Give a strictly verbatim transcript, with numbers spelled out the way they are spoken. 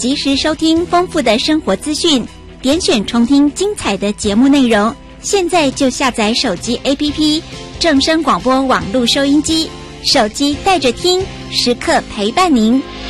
及时收听丰富的生活资讯，点选重听精彩的节目内容。现在就下载手机 A P P 正声广播网络收音机，手机带着听，时刻陪伴您。